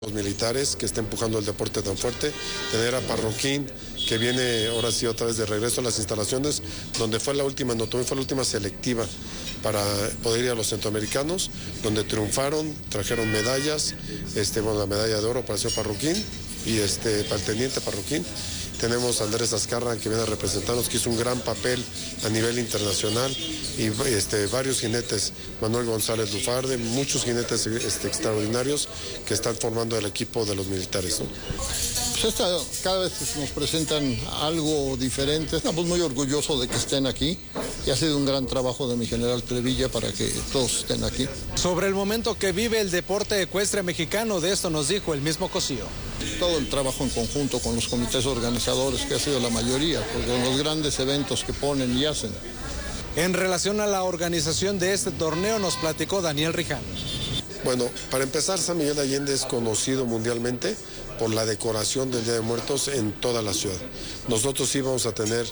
Los militares que está empujando el deporte tan fuerte, tener a Parroquín que viene ahora sí otra vez de regreso a las instalaciones donde fue la última, no fue la última selectiva para poder ir a los centroamericanos, donde triunfaron, trajeron medallas, la medalla de oro para el señor Parroquín y para el teniente Parroquín. Tenemos a Andrés Azcarra que viene a representarnos, que hizo un gran papel a nivel internacional y varios jinetes, Manuel González Lufarde, muchos jinetes extraordinarios que están formando el equipo de los militares, ¿no? Pues cada vez nos presentan algo diferente. Estamos muy orgullosos de que estén aquí y ha sido un gran trabajo de mi general Trevilla para que todos estén aquí. Sobre el momento que vive el deporte ecuestre mexicano, de esto nos dijo el mismo Cosío. Todo el trabajo en conjunto con los comités organizadores, que ha sido la mayoría, con los grandes eventos que ponen y hacen. En relación a la organización de este torneo nos platicó Daniel Riján. Bueno, para empezar, San Miguel de Allende es conocido mundialmente por la decoración del Día de Muertos en toda la ciudad. Nosotros íbamos a tener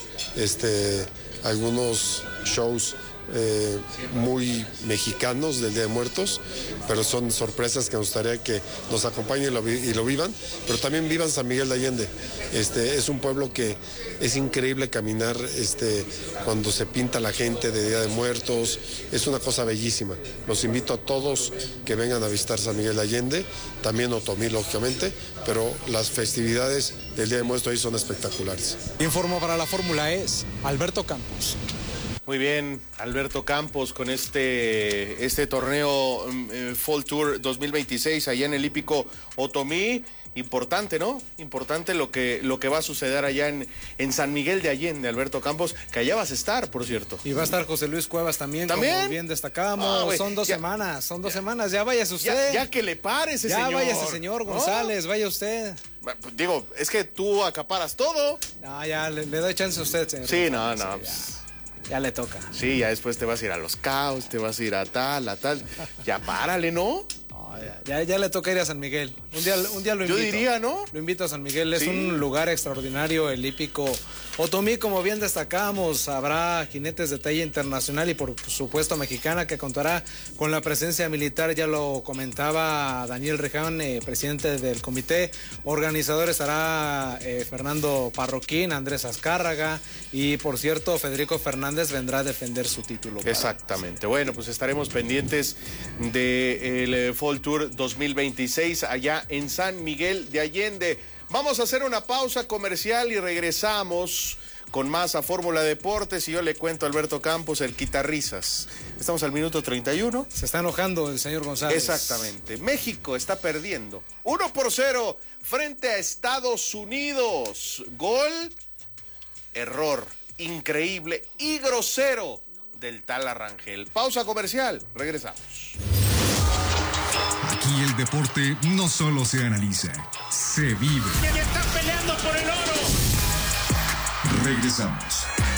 algunos shows muy mexicanos del Día de Muertos, pero son sorpresas que nos gustaría que nos acompañen y lo vivan, pero también vivan San Miguel de Allende. Es un pueblo que es increíble caminar cuando se pinta la gente de Día de Muertos, es una cosa bellísima. Los invito a todos que vengan a visitar San Miguel de Allende, también Otomí, lógicamente, pero las festividades del Día de Muertos ahí son espectaculares. Informó para la Fórmula E, Alberto Campos. Muy bien, Alberto Campos con este torneo Fall Tour 2026 allá en el hípico Otomí. Importante, ¿no? Importante lo que va a suceder allá en San Miguel de Allende, Alberto Campos, que allá vas a estar, por cierto. Y va a estar José Luis Cuevas también. Como bien destacamos. Son dos semanas, ya váyase usted. Ya que le pare ese señor. Ya váyase, señor González, ¿no? Vaya usted. Digo, es que tú acaparas todo. No, ya le doy chance a usted, señor. Sí, González, no. Ya le toca. Sí, ya después te vas a ir a Los Caos, te vas a ir a tal. Ya párale, ¿no? Ya le toca ir a San Miguel. Un día lo invito. Yo diría, ¿no? Lo invito a San Miguel. Es un lugar extraordinario, el hípico Otomí, como bien destacamos. Habrá jinetes de talla internacional y por supuesto mexicana, que contará con la presencia militar. Ya lo comentaba Daniel Riján, presidente del comité organizador. Estará Fernando Parroquín, Andrés Azcárraga y, por cierto, Federico Fernández vendrá a defender su título. Exactamente. Bueno, pues estaremos pendientes del Fall Tour 2026 allá en San Miguel de Allende. Vamos a hacer una pausa comercial y regresamos con más a Fórmula Deportes y yo le cuento a Alberto Campos, el quitarrisas. Estamos al minuto 31. Se está enojando el señor González. Exactamente. México está perdiendo 1-0 frente a Estados Unidos. Gol, error increíble y grosero del tal Arrangel. Pausa comercial, regresamos. Aquí el deporte no solo se analiza, se vive. ¡Que están peleando por el oro! Regresamos.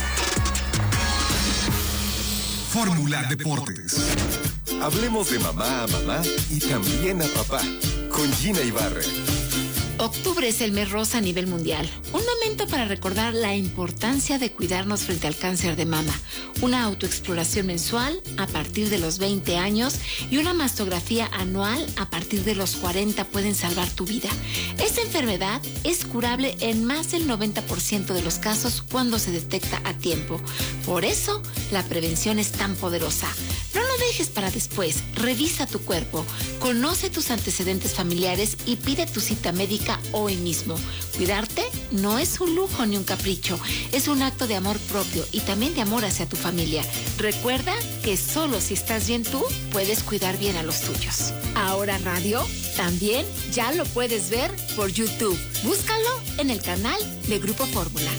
Fórmula Deportes. Hablemos de mamá a mamá y también a papá, con Gina Ibarra. Octubre es el mes rosa a nivel mundial. Un momento para recordar la importancia de cuidarnos frente al cáncer de mama. Una autoexploración mensual a partir de los 20 años y una mastografía anual a partir de los 40 pueden salvar tu vida. Esta enfermedad es curable en más del 90% de los casos cuando se detecta a tiempo. Por eso, la prevención es tan poderosa. No lo dejes para después. Revisa tu cuerpo, conoce tus antecedentes familiares y pide tu cita médica hoy mismo. Cuidarte no es un lujo ni un capricho, es un acto de amor propio y también de amor hacia tu familia. Recuerda que solo si estás bien tú, puedes cuidar bien a los tuyos. Ahora Radio también ya lo puedes ver por YouTube. Búscalo en el canal de Grupo Fórmula.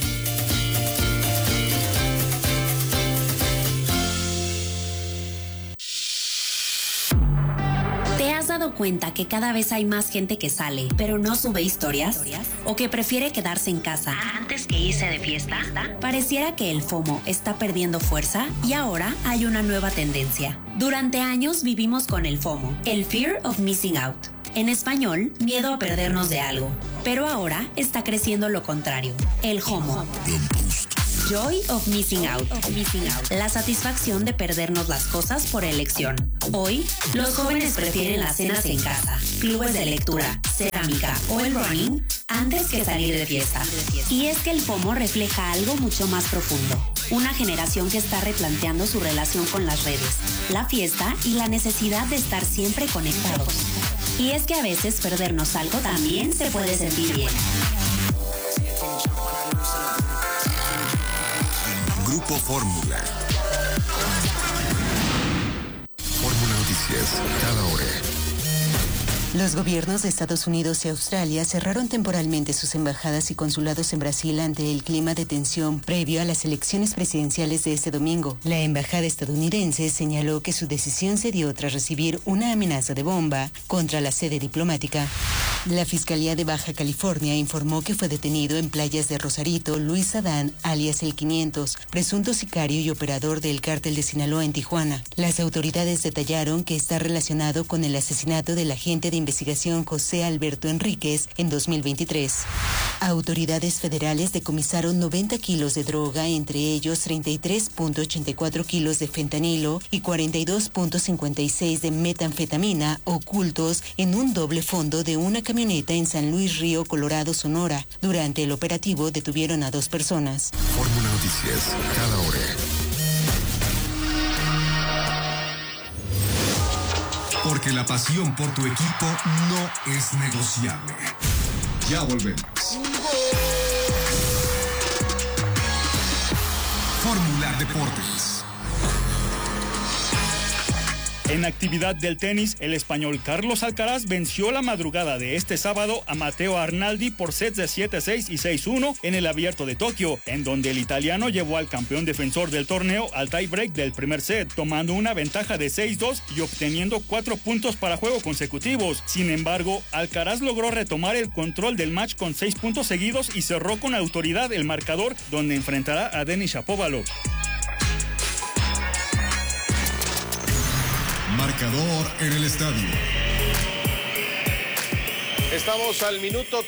¿Te has dado cuenta que cada vez hay más gente que sale, pero no sube historias? ¿O que prefiere quedarse en casa antes que irse de fiesta? Pareciera que el FOMO está perdiendo fuerza y ahora hay una nueva tendencia. Durante años vivimos con el FOMO, el Fear of Missing Out. En español, miedo a perdernos de algo. Pero ahora está creciendo lo contrario, el HOMO. Joy of Missing Out. La satisfacción de perdernos las cosas por elección. Hoy, los jóvenes prefieren las cenas en casa, clubes de lectura, cerámica o el running antes que salir de fiesta. Y es que el FOMO refleja algo mucho más profundo. Una generación que está replanteando su relación con las redes, la fiesta y la necesidad de estar siempre conectados. Y es que a veces perdernos algo también se puede sentir bien. Grupo Fórmula. Fórmula Noticias, cada hora. Los gobiernos de Estados Unidos y Australia cerraron temporalmente sus embajadas y consulados en Brasil ante el clima de tensión previo a las elecciones presidenciales de este domingo. La embajada estadounidense señaló que su decisión se dio tras recibir una amenaza de bomba contra la sede diplomática. La Fiscalía de Baja California informó que fue detenido en playas de Rosarito Luis Adán, alias el 500, presunto sicario y operador del cártel de Sinaloa en Tijuana. Las autoridades detallaron que está relacionado con el asesinato del agente de investigación José Alberto Enríquez en 2023. Autoridades federales decomisaron 90 kilos de droga, entre ellos 33.84 kilos de fentanilo y 42.56 de metanfetamina ocultos en un doble fondo de una camioneta en San Luis Río Colorado, Sonora. Durante el operativo detuvieron a 2 personas. Fórmula Noticias, cada hora. Porque la pasión por tu equipo no es negociable. Ya volvemos. Fórmula Deportes. En actividad del tenis, el español Carlos Alcaraz venció la madrugada de este sábado a Matteo Arnaldi por sets de 7-6 y 6-1 en el Abierto de Tokio, en donde el italiano llevó al campeón defensor del torneo al tiebreak del primer set, tomando una ventaja de 6-2 y obteniendo 4 puntos para juego consecutivos. Sin embargo, Alcaraz logró retomar el control del match con 6 puntos seguidos y cerró con autoridad el marcador, donde enfrentará a Denis Shapovalov. Marcador en el estadio. Estamos al minuto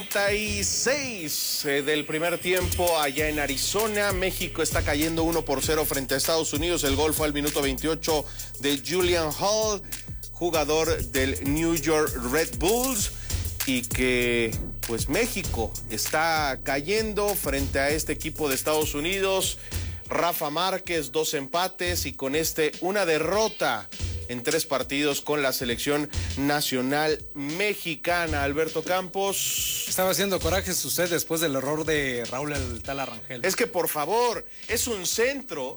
36 del primer tiempo allá en Arizona. México está cayendo 1-0 frente a Estados Unidos. El gol fue al minuto 28 de Julian Hall, jugador del New York Red Bulls. Y que pues México está cayendo frente a este equipo de Estados Unidos. Rafa Márquez, 2 empates y con una derrota en 3 partidos con la selección nacional mexicana. Alberto Campos. Estaba haciendo corajes usted después del error de Raúl el Tala Rangel. Es que por favor, es un centro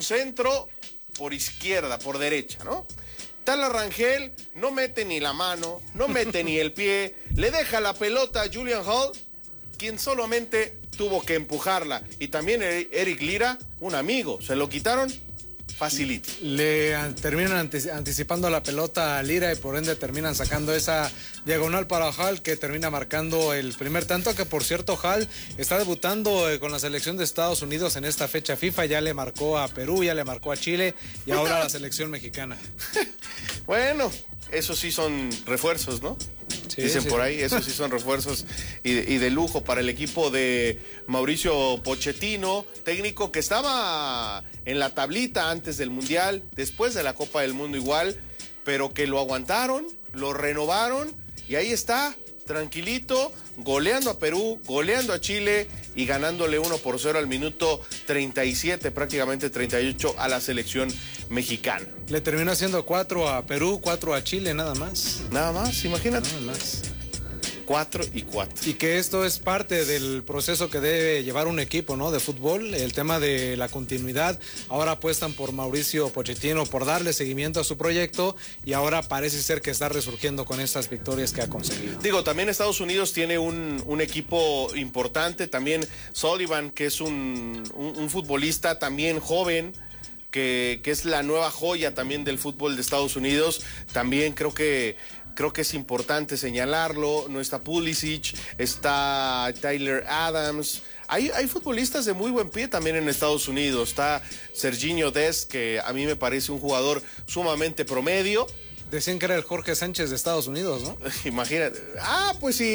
por izquierda, por derecha, ¿no? Tala Rangel no mete ni la mano, no mete ni el pie, le deja la pelota a Julian Hall, quien solamente tuvo que empujarla. Y también Eric Lira, un amigo, se lo quitaron facilito. Le terminan anticipando la pelota a Lira y por ende terminan sacando esa diagonal para Hall, que termina marcando el primer tanto, que por cierto Hall está debutando con la selección de Estados Unidos en esta fecha FIFA. Ya le marcó a Perú, ya le marcó a Chile y ahora a la selección mexicana. Bueno, esos sí son refuerzos, ¿no? Sí, dicen por ahí, esos sí son refuerzos y de lujo para el equipo de Mauricio Pochettino, técnico que estaba en la tablita antes del Mundial, después de la Copa del Mundo igual, pero que lo aguantaron, lo renovaron y ahí está, tranquilito, goleando a Perú, goleando a Chile y ganándole 1-0 al minuto 37, prácticamente 38 a la selección mexicana. Le terminó haciendo 4 a Perú, 4 a Chile, nada más. Nada más, imagínate. Nada más. 4 y 4. Y que esto es parte del proceso que debe llevar un equipo, ¿no? De fútbol, el tema de la continuidad. Ahora apuestan por Mauricio Pochettino, por darle seguimiento a su proyecto y ahora parece ser que está resurgiendo con estas victorias que ha conseguido. Digo, también Estados Unidos tiene un equipo importante, también Sullivan, que es un futbolista también joven, que es la nueva joya también del fútbol de Estados Unidos. También creo que es importante señalarlo. No está Pulisic, está Tyler Adams. Hay futbolistas de muy buen pie también en Estados Unidos. Está Serginho Dest, que a mí me parece un jugador sumamente promedio. Decían que era el Jorge Sánchez de Estados Unidos, ¿no? Imagínate. Ah, pues sí,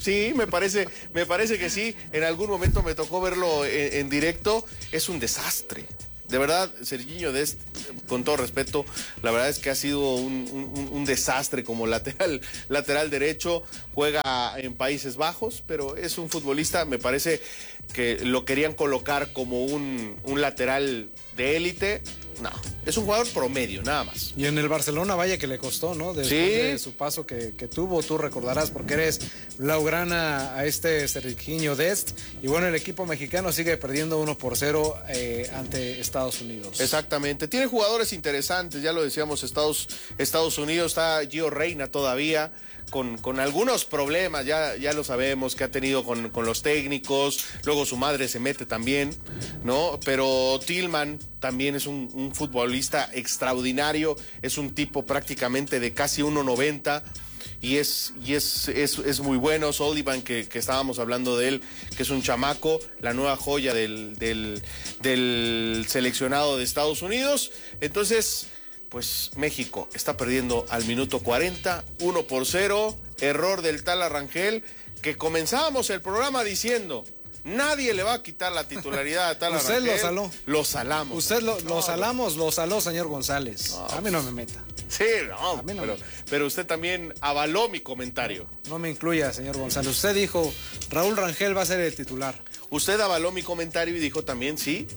Sí, me parece que sí. En algún momento me tocó verlo en directo. Es un desastre. De verdad, Serginho Dest, con todo respeto, la verdad es que ha sido un desastre como lateral derecho. Juega en Países Bajos, pero es un futbolista, me parece que lo querían colocar como un lateral de élite. No, es un jugador promedio, nada más. Y en el Barcelona, vaya que le costó, ¿no? Después de su paso que tuvo, tú recordarás, porque eres blaugrana a este Serginho Dest. Y bueno, el equipo mexicano sigue perdiendo 1-0 ante Estados Unidos. Exactamente, tiene jugadores interesantes, ya lo decíamos, Estados Unidos, está Gio Reyna todavía, con algunos problemas, ya lo sabemos, que ha tenido con los técnicos, luego su madre se mete también, ¿no? Pero Tillman también es un futbolista extraordinario, es un tipo prácticamente de casi 1.90 y es muy bueno. Sullivan, que estábamos hablando de él, que es un chamaco, la nueva joya del seleccionado de Estados Unidos. Entonces, pues México está perdiendo al minuto 40, 1-0, error del Tala Rangel, que comenzábamos el programa diciendo, nadie le va a quitar la titularidad a Tala Rangel. Usted lo saló. Lo salamos. Usted lo saló, señor González. No, a mí no me meta. Sí, no, pero usted también avaló mi comentario. No me incluya, señor González. Usted dijo, Raúl Rangel va a ser el titular. Usted avaló mi comentario y dijo también, sí,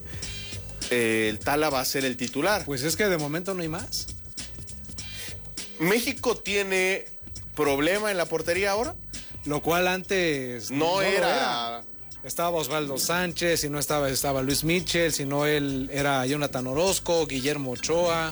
el Tala va a ser el titular. Pues es que de momento no hay más. ¿México tiene problema en la portería ahora? Lo cual antes no era. Estaba Osvaldo Sánchez, si no estaba Luis Mitchell, si no él era Jonathan Orozco, Guillermo Ochoa.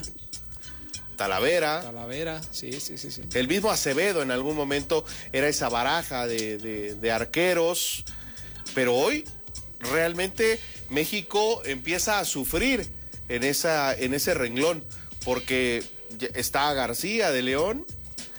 Talavera, sí. El mismo Acevedo en algún momento era esa baraja de arqueros, pero hoy realmente México empieza a sufrir en ese renglón, porque está García de León,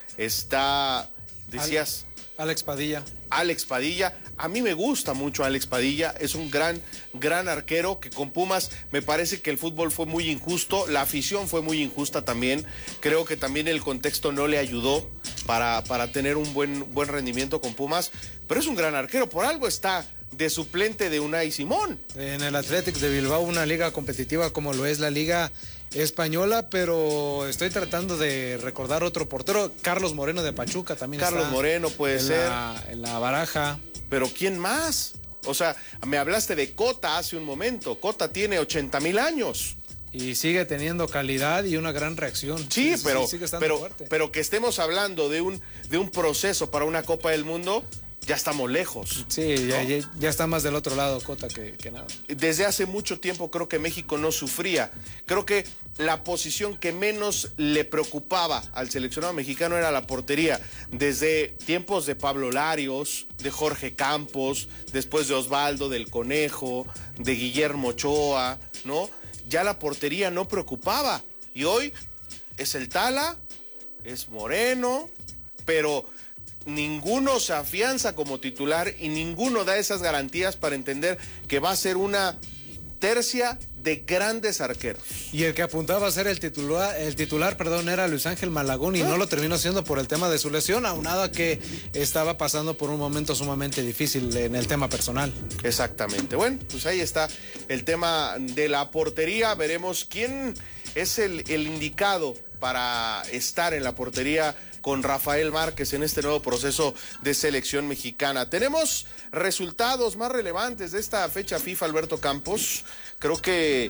está, decías... Alex Padilla. A mí me gusta mucho Alex Padilla, es un gran arquero que con Pumas me parece que el fútbol fue muy injusto, la afición fue muy injusta también, creo que también el contexto no le ayudó para tener un buen rendimiento con Pumas, pero es un gran arquero, por algo está de suplente de Unai Simón. En el Athletic de Bilbao, una liga competitiva como lo es la Liga Española, pero estoy tratando de recordar otro portero, Carlos Moreno de Pachuca también. Carlos Moreno puede ser. En la baraja. Pero ¿quién más? O sea, me hablaste de Cota hace un momento. Cota tiene 80,000 años. Y sigue teniendo calidad y una gran reacción. Sí, pero que estemos hablando de un proceso para una Copa del Mundo, ya estamos lejos. Sí, ¿no? ya está más del otro lado Cota que nada. Desde hace mucho tiempo creo que México no sufría. Creo que la posición que menos le preocupaba al seleccionado mexicano era la portería. Desde tiempos de Pablo Larios, de Jorge Campos, después de Osvaldo, del Conejo, de Guillermo Ochoa, ¿no? Ya la portería no preocupaba. Y hoy es el Tala, es Moreno, pero ninguno se afianza como titular y ninguno da esas garantías para entender que va a ser una tercia de grandes arqueros. Y el que apuntaba a ser el titular, era Luis Ángel Malagón y no lo terminó siendo por el tema de su lesión, aunado a que estaba pasando por un momento sumamente difícil en el tema personal. Exactamente. Bueno, pues ahí está el tema de la portería. Veremos quién es el indicado para estar en la portería con Rafael Márquez en este nuevo proceso de selección mexicana. Tenemos resultados más relevantes de esta fecha FIFA, Alberto Campos. Creo que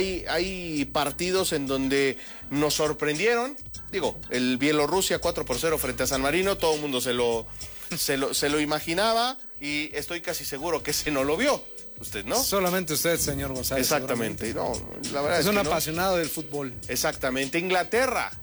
hay partidos en donde nos sorprendieron. Digo, el Bielorrusia 4-0 frente a San Marino, todo el mundo se lo imaginaba y estoy casi seguro que ese no lo vio. Usted, ¿no? Solamente usted, señor González. Exactamente. No, la verdad es un apasionado del fútbol. Exactamente. Inglaterra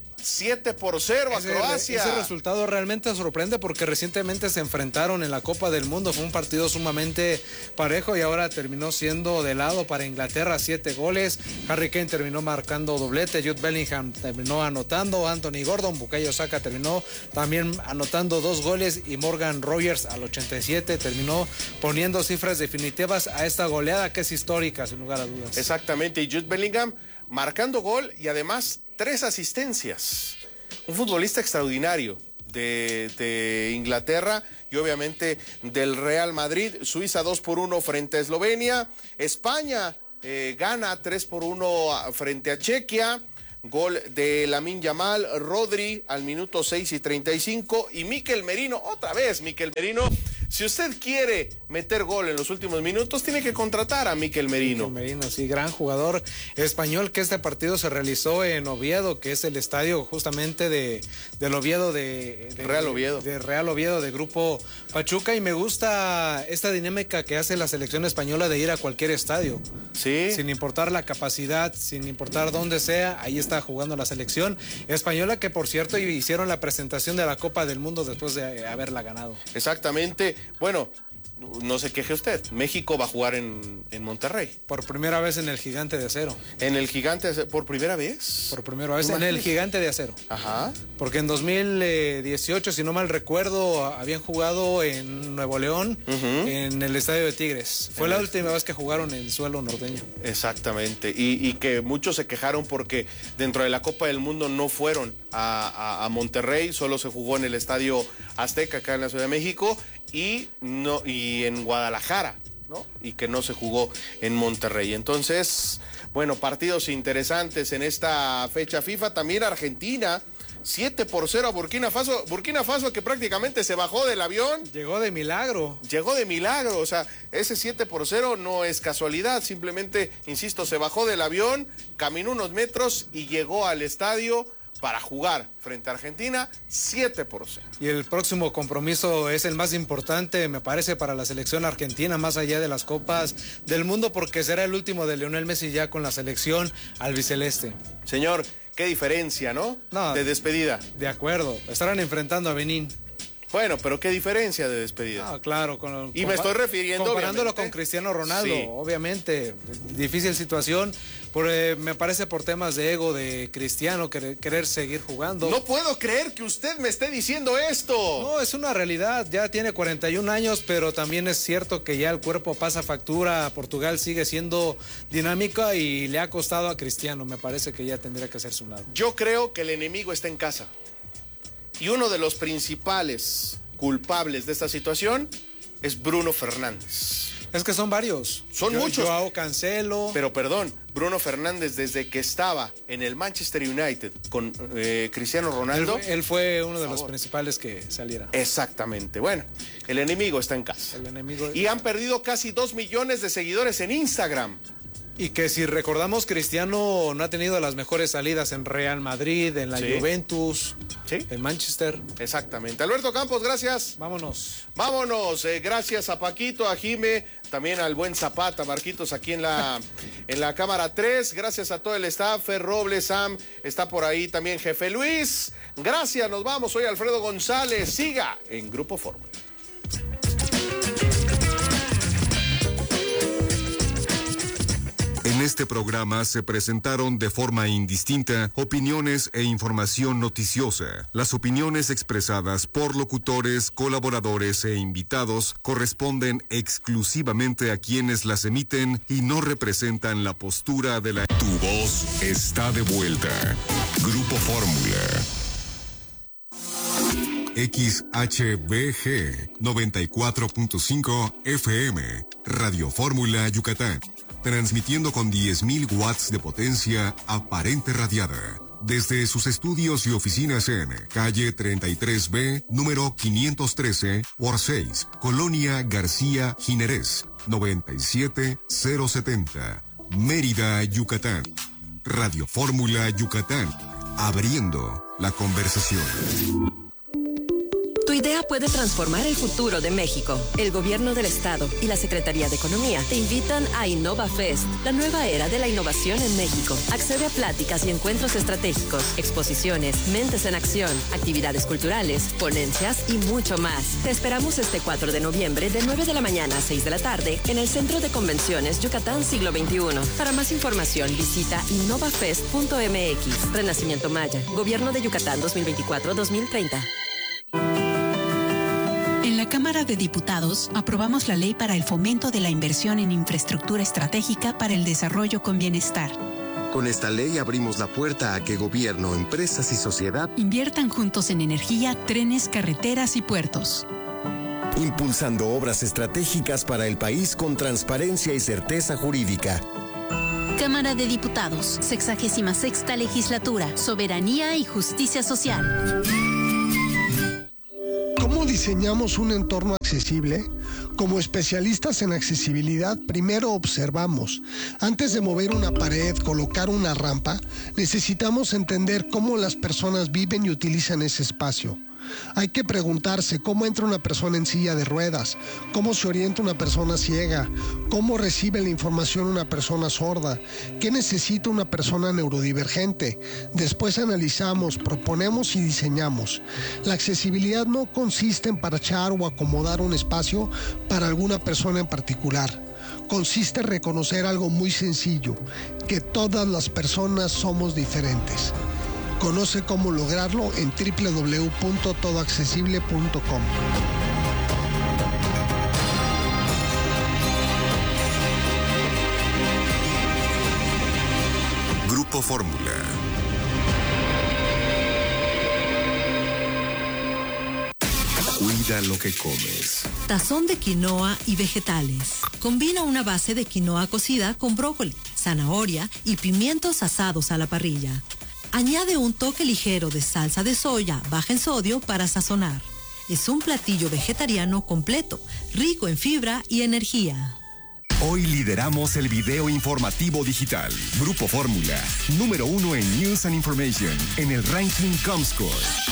7-0 a Croacia. Ese resultado realmente sorprende porque recientemente se enfrentaron en la Copa del Mundo. Fue un partido sumamente parejo y ahora terminó siendo de lado para Inglaterra. 7 goles. Harry Kane terminó marcando doblete. Jude Bellingham terminó anotando. Anthony Gordon, Bukayo Saka terminó también anotando 2 goles. Y Morgan Rogers al 87 terminó poniendo cifras definitivas a esta goleada que es histórica, sin lugar a dudas. Exactamente. Y Jude Bellingham marcando gol y además 3 asistencias. Un futbolista extraordinario de Inglaterra y obviamente del Real Madrid. Suiza 2-1 frente a Eslovenia. España gana 3-1 frente a Chequia. Gol de Lamine Yamal, Rodri al minuto 6:35 y Mikel Merino, otra vez Mikel Merino. Si usted quiere meter gol en los últimos minutos, tiene que contratar a Mikel Merino. Mikel Merino, sí, gran jugador español, que este partido se realizó en Oviedo, que es el estadio justamente del Oviedo de Real Oviedo. De Real Oviedo, de Grupo Pachuca, y me gusta esta dinámica que hace la selección española de ir a cualquier estadio. Sí. Sin importar la capacidad, sin importar dónde sea, ahí está jugando la selección española, que por cierto hicieron la presentación de la Copa del Mundo después de haberla ganado. Exactamente. Bueno, no se queje usted. México va a jugar en Monterrey. Por primera vez en el Gigante de Acero. ¿En el Gigante de Acero? ¿Por primera vez? Por primera vez en el Gigante de Acero. Ajá. Porque en 2018, si no mal recuerdo, habían jugado en Nuevo León, en el Estadio de Tigres. Fue la última vez que jugaron en suelo norteño. Exactamente. Y que muchos se quejaron porque dentro de la Copa del Mundo no fueron a Monterrey, solo se jugó en el Estadio Azteca, acá en la Ciudad de México, y en Guadalajara, ¿no? Y que no se jugó en Monterrey. Entonces, bueno, partidos interesantes en esta fecha FIFA. También Argentina, 7-0 a Burkina Faso. Burkina Faso, que prácticamente se bajó del avión. Llegó de milagro. O sea, ese 7-0 no es casualidad. Simplemente, insisto, se bajó del avión, caminó unos metros y llegó al estadio para jugar frente a Argentina, 7-0. Y el próximo compromiso es el más importante, me parece, para la selección argentina, más allá de las Copas del Mundo, porque será el último de Lionel Messi ya con la selección albiceleste. Señor, qué diferencia, ¿no? De despedida. De acuerdo, estarán enfrentando a Benín. Bueno, pero qué diferencia de despedida. Ah, claro. Y me estoy refiriendo, comparándolo obviamente, con Cristiano Ronaldo, sí. Obviamente, difícil situación, me parece por temas de ego de Cristiano, querer seguir jugando. No puedo creer que usted me esté diciendo esto. No, es una realidad, ya tiene 41 años, pero también es cierto que ya el cuerpo pasa factura. Portugal sigue siendo dinámica y le ha costado a Cristiano, me parece que ya tendría que hacerse un lado. Yo creo que el enemigo está en casa. Y uno de los principales culpables de esta situación es Bruno Fernández. Es que son varios. Son muchos. Joao Cancelo. Pero perdón, Bruno Fernández, desde que estaba en el Manchester United con Cristiano Ronaldo. Él fue uno de los principales que salieron. Exactamente. Bueno, el enemigo está en casa. Y han perdido casi 2 millones de seguidores en Instagram. Y que si recordamos, Cristiano no ha tenido las mejores salidas en Real Madrid, en la Juventus, en Manchester. Exactamente. Alberto Campos, gracias. Vámonos. Gracias a Paquito, a Jime, también al buen Zapata, Marquitos, aquí en la cámara 3. Gracias a todo el staff. Fer Robles, Sam, está por ahí también Jefe Luis. Gracias, nos vamos. Soy Alfredo González. Siga en Grupo Fórmula. En este programa se presentaron de forma indistinta opiniones e información noticiosa. Las opiniones expresadas por locutores, colaboradores e invitados corresponden exclusivamente a quienes las emiten y no representan la postura de la... Tu voz está de vuelta. Grupo Fórmula. XHBG 94.5 FM, Radio Fórmula Yucatán. Transmitiendo con 10.000 watts de potencia aparente radiada. Desde sus estudios y oficinas en calle 33B, número 513 por 6, Colonia García Jiménez, 97070, Mérida, Yucatán. Radio Fórmula Yucatán, abriendo la conversación. Tu idea puede transformar el futuro de México. El Gobierno del Estado y la Secretaría de Economía te invitan a InnovaFest, la nueva era de la innovación en México. Accede a pláticas y encuentros estratégicos, exposiciones, mentes en acción, actividades culturales, ponencias y mucho más. Te esperamos este 4 de noviembre de 9 de la mañana a 6 de la tarde en el Centro de Convenciones Yucatán Siglo XXI. Para más información visita innovafest.mx. Renacimiento Maya, Gobierno de Yucatán 2024-2030. En la Cámara de Diputados aprobamos la ley para el fomento de la inversión en infraestructura estratégica para el desarrollo con bienestar. Con esta ley abrimos la puerta a que gobierno, empresas y sociedad inviertan juntos en energía, trenes, carreteras y puertos. Impulsando obras estratégicas para el país con transparencia y certeza jurídica. Cámara de Diputados, 66ª Legislatura, Soberanía y Justicia Social. ¿Cómo diseñamos un entorno accesible? Como especialistas en accesibilidad, primero observamos. Antes de mover una pared, colocar una rampa, necesitamos entender cómo las personas viven y utilizan ese espacio. Hay que preguntarse cómo entra una persona en silla de ruedas, cómo se orienta una persona ciega, cómo recibe la información una persona sorda, qué necesita una persona neurodivergente. Después analizamos, proponemos y diseñamos. La accesibilidad no consiste en parchar o acomodar un espacio para alguna persona en particular. Consiste en reconocer algo muy sencillo, que todas las personas somos diferentes. Conoce cómo lograrlo en www.todoaccesible.com. Grupo Fórmula. Cuida lo que comes. Tazón de quinoa y vegetales. Combina una base de quinoa cocida con brócoli, zanahoria y pimientos asados a la parrilla. Añade un toque ligero de salsa de soya baja en sodio para sazonar. Es un platillo vegetariano completo, rico en fibra y energía. Hoy lideramos el video informativo digital. Grupo Fórmula, número 1 en News and Information, en el ranking Comscore.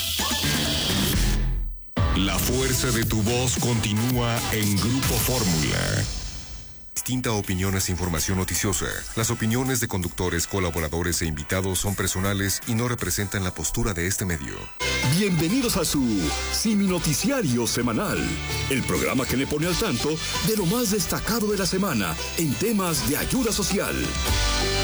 La fuerza de tu voz continúa en Grupo Fórmula. Distinta opiniones e información noticiosa. Las opiniones de conductores, colaboradores e invitados son personales y no representan la postura de este medio. Bienvenidos a su Simi Noticiario Semanal, el programa que le pone al tanto de lo más destacado de la semana en temas de ayuda social.